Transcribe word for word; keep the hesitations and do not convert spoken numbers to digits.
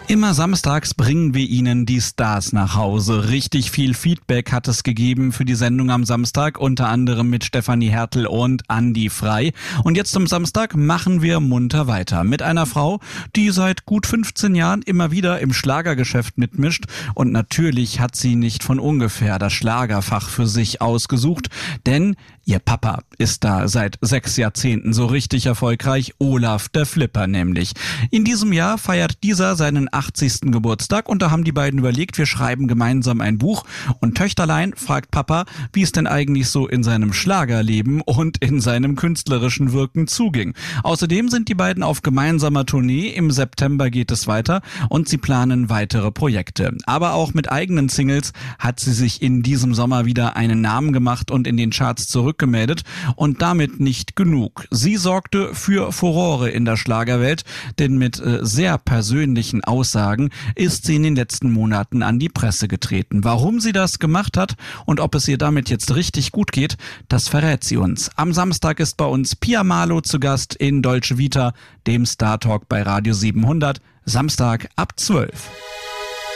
Immer samstags bringen wir Ihnen die Stars nach Hause. Richtig viel Feedback hat es gegeben für die Sendung am Samstag, unter anderem mit Stefanie Hertel und Andi Frei. Und jetzt zum Samstag machen wir munter weiter mit einer Frau, die seit gut fünfzehn Jahren immer wieder im Schlagergeschäft mitmischt. Und natürlich hat sie nicht von ungefähr das Schlagerfach für sich ausgesucht, denn ihr Papa ist da seit sechs Jahrzehnten so richtig erfolgreich, Olaf der Flipper nämlich. In diesem Jahr feiert dieser seinen achtzigsten Geburtstag und da haben die beiden überlegt, wir schreiben gemeinsam ein Buch und Töchterlein fragt Papa, wie es denn eigentlich so in seinem Schlagerleben und in seinem künstlerischen Wirken zuging. Außerdem sind die beiden auf gemeinsamer Tournee, im September geht es weiter und sie planen weitere Projekte. Aber auch mit eigenen Singles hat sie sich in diesem Sommer wieder einen Namen gemacht und in den Charts zurückgemeldet und damit nicht genug. Sie sorgte für Furore in der Schlagerwelt, denn mit äh, sehr persönlichen Aussagen ist sie in den letzten Monaten an die Presse getreten. Warum sie das gemacht hat und ob es ihr damit jetzt richtig gut geht, das verrät sie uns. Am Samstag ist bei uns Pia Malo zu Gast in Dolce Vita, dem Star Talk bei Radio siebenhundert, Samstag ab zwölf.